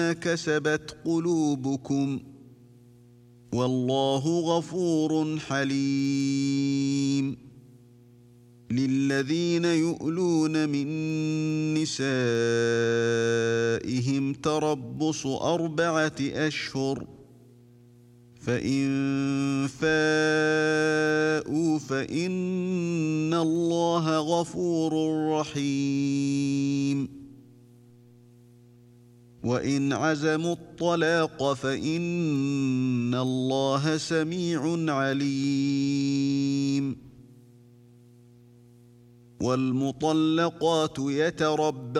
كسبت قلوبكم والله غفور حليم للذين يؤلون من نسائهم تربص 4 أشهر فإن فاءوا فإن الله غفور رحيم وإن عزموا الطلاق فإن الله سميع عليم والمطلقات يتربصن